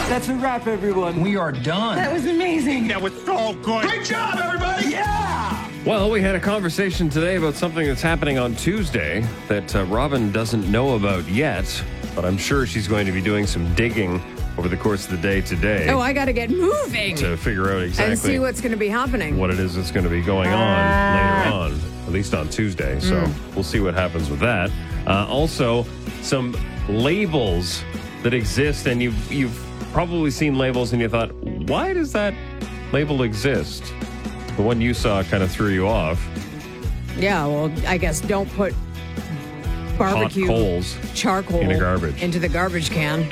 That's a wrap, everyone. We are done. That was amazing. That was so good. Great job, everybody. Yeah! Well, we had a conversation today about something that's happening on Tuesday that Robin doesn't know about yet, but I'm sure she's going to be doing some digging over the course of the day today. Oh, I got to get moving. To figure out exactly and see what's going to be happening. what it is that's going to be going on later on, at least on Tuesday. So we'll see what happens with that. Also, some labels that exist, and you've probably seen labels and you thought, why does that label exist? The one you saw kind of threw you off. Yeah, well, I guess don't put barbecue Hot coals charcoal in the garbage. into the garbage can.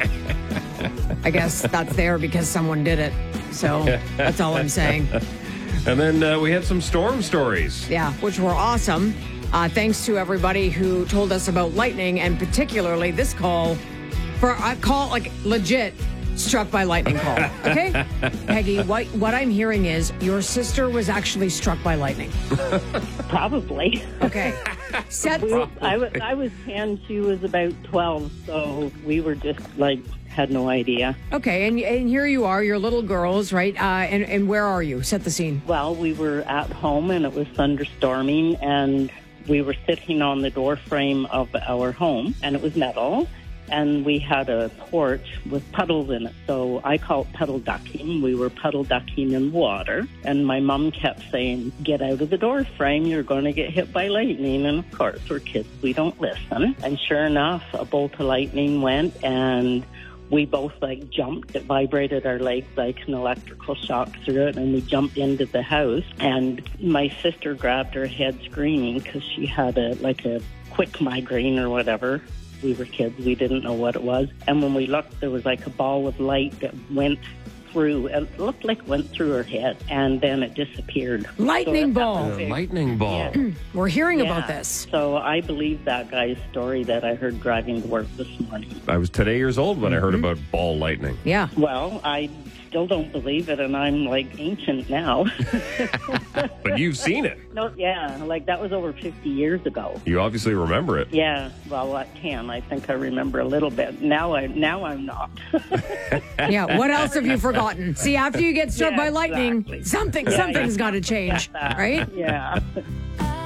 I guess that's there because someone did it. So that's all I'm saying. And then we had some storm stories. Yeah, which were awesome. Thanks to everybody who told us about lightning, and particularly this call for a call like legit struck by lightning call. Okay, Peggy, what I'm hearing is your sister was actually struck by lightning. Probably. Okay, I was 10, she was about 12, so we were just had no idea. Okay, and here you are, your little girls, right? And where are you? Set the scene. Well, we were at home and it was thunderstorming, and we were sitting on the door frame of our home, and it was metal. And we had a porch with puddles in it. So I call it puddle ducking. We were puddle ducking in water. And my mom kept saying, get out of the door frame. You're going to get hit by lightning. And of course, we're kids. We don't listen. And sure enough, a bolt of lightning went, and we both jumped. It vibrated our legs like an electrical shock through it. And we jumped into the house. And my sister grabbed her head screaming because she had a quick migraine or whatever. We were kids. We didn't know what it was. And when we looked, there was a ball of light that went through. It looked like it went through her head, and then it disappeared. Lightning ball. Lightning ball. Yeah. We're hearing about this. So I believe that guy's story that I heard driving to work this morning. I was today years old when I heard about ball lightning. Yeah. Well, I still don't believe it, and I'm ancient now. But you've seen it. No, yeah, that was over 50 years ago. You obviously remember it. Yeah, well, at 10, I think I remember a little bit. Now I'm not. Yeah, what else have you forgotten? See, after you get struck by lightning, exactly. something's got to change, right? Yeah.